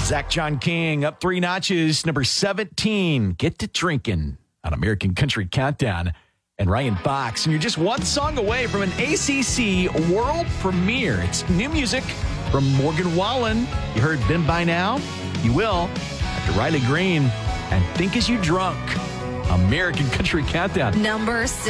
Zach John King up 3 notches, number 17, Get to Drinking on American Country Countdown. And Ryan Fox, and you're just one song away from an ACC world premiere. It's new music from Morgan Wallen. You heard Been By Now? You will after Riley Green and Think As You Drunk. American Country Countdown. Number 6.